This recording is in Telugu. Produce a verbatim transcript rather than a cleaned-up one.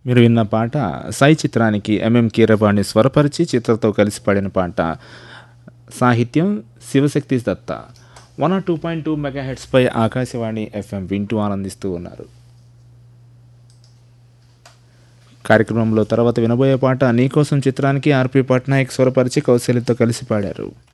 మీరు విన్న పాట సాయి చిత్రానికి ఎంఎం కీరవాణి స్వరపరిచి చిత్రతో కలిసి పాడిన పాట. సాహిత్యం శివశక్తి దత్త. One not two point two mega హెడ్స్పై Akashvani FM వింటూ ఆనందిస్తూ ఉన్నారు. కార్యక్రమంలో తర్వాత వినబోయే పాట నీకోసం చిత్రానికి ఆర్పి పట్నాయక్ స్వరపరిచి కౌశల్యతో కలిసి పాడారు.